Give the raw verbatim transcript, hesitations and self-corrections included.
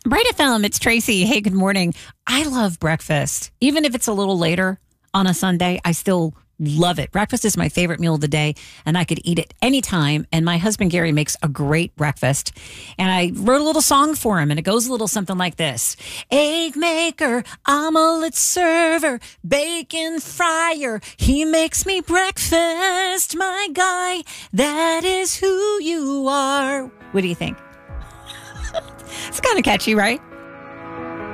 Right F M, it's Tracy. Hey, good morning. I love breakfast. Even if it's a little later on a Sunday, I still love it. Breakfast is my favorite meal of the day, and I could eat it anytime. And my husband, Gary, makes a great breakfast. And I wrote a little song for him, and it goes a little something like this. Egg maker, omelet server, bacon fryer. He makes me breakfast, my guy. That is who you are. What do you think? It's kind of catchy, right?